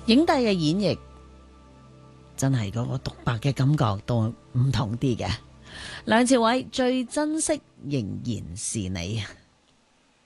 影帝嘅演繹真係嗰個獨白嘅感覺都唔同啲嘅。梁朝偉最珍惜仍然是你。